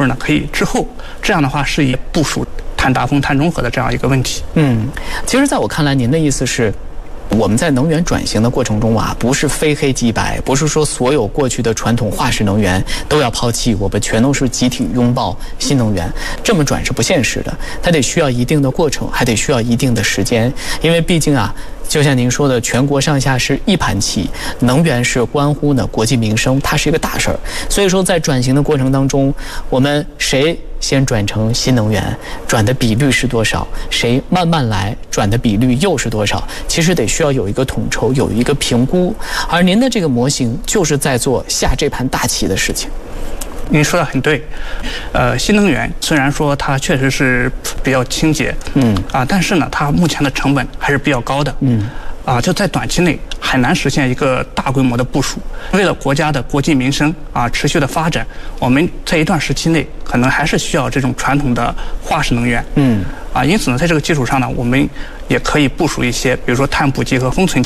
分呢可以滞后，这样的话是以部署碳达峰、碳中和的这样一个问题。 其实在我看来，您的意思是，我们在能源转型的过程中啊，不是非黑即白，不是说所有过去的传统化石能源都要抛弃，我们全都是集体拥抱新能源，这么转是不现实的，它得需要一定的过程，还得需要一定的时间，因为毕竟啊，就像您说的，全国上下是一盘棋，能源是关乎呢国计民生，它是一个大事儿。所以说，在转型的过程当中，我们谁先转成新能源，转的比率是多少？谁慢慢来，转的比率又是多少？其实得需要有一个统筹，有一个评估。而您的这个模型就是在做下这盘大棋的事情。 您说的很对，新能源虽然说它确实是比较清洁，但是呢，它目前的成本还是比较高的，就在短期内很难实现一个大规模的部署。为了国家的国计民生持续的发展，我们在一段时期内可能还是需要这种传统的化石能源，因此呢，在这个基础上呢，我们也可以部署一些，比如说碳捕集和封存